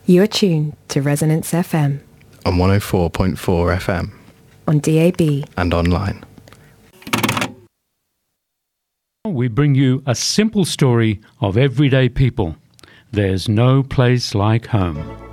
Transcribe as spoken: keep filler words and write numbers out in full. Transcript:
You are tuned to Resonance F M. On one oh four point four F M. On D A B. And online. We bring you a simple story of everyday people. There's no place like home.